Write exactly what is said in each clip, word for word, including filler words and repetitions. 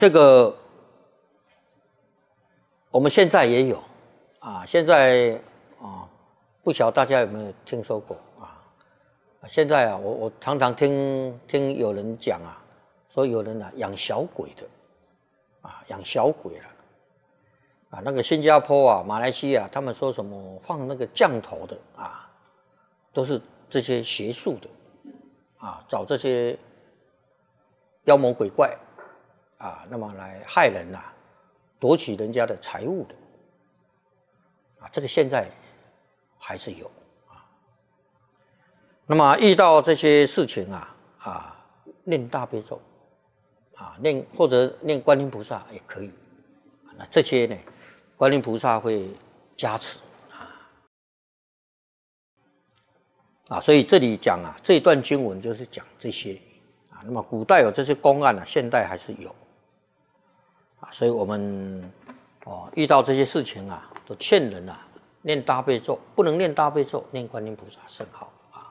这个我们现在也有啊，现在啊，不晓得大家有没有听说过啊？现在啊，我我常常听听有人讲啊，说有人啊养小鬼的啊，养小鬼了啊，那个新加坡啊、马来西亚，他们说什么放那个降头的啊，都是这些邪术的啊，找这些妖魔鬼怪啊，那么来害人呐、啊，夺取人家的财物的啊，这个现在还是有啊。那么遇到这些事情啊啊，念大悲咒啊，念或者念观音菩萨也可以。那这些呢，观音菩萨会加持啊啊，所以这里讲啊，这一段经文就是讲这些啊。那么古代有这些公案啊，现代还是有啊，所以我们哦遇到这些事情啊，都劝人啊念大悲咒，不能念大悲咒，念观音菩萨甚好啊。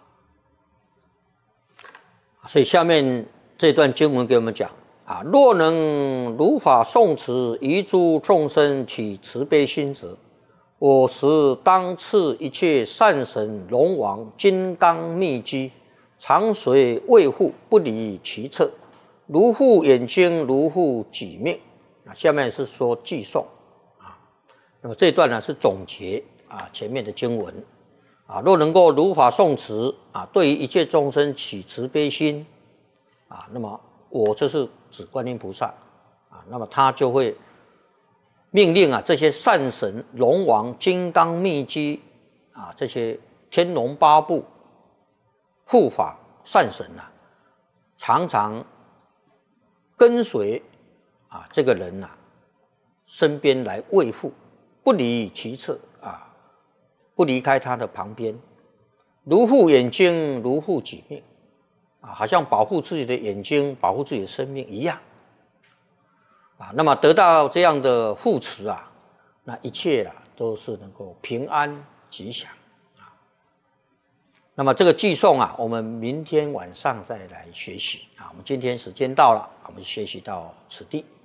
所以下面这段经文给我们讲啊，若能如法诵持，遗诸众生起慈悲心者，我时当赐一切善神龙王金刚秘籍，常随卫护，不离其侧，如护眼睛，如护己命。那下面是说偈颂啊，那么这一段呢是总结啊前面的经文啊，若能够如法诵持啊，对于一切众生起慈悲心啊，那么我就是指观音菩萨啊，那么他就会命令啊这些善神、龙王、金刚秘籍啊，这些天龙八部护法善神啊，常常跟随啊这个人啊身边来卫护，不离其侧啊，不离开他的旁边，如护眼睛，如护己命啊，好像保护自己的眼睛，保护自己的生命一样啊。那么得到这样的护持啊，那一切啊都是能够平安吉祥啊。那么这个偈颂啊，我们明天晚上再来学习啊。我们今天时间到了，我们学习到此地。